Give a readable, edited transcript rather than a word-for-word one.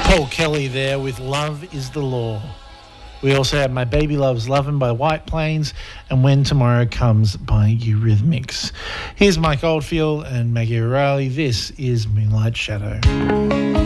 Paul Kelly there with Love is the Law. We also have My Baby Loves Lovin' by White Plains and When Tomorrow Comes by Eurythmics. Here's Mike Oldfield and Maggie O'Reilly. This is Moonlight Shadow.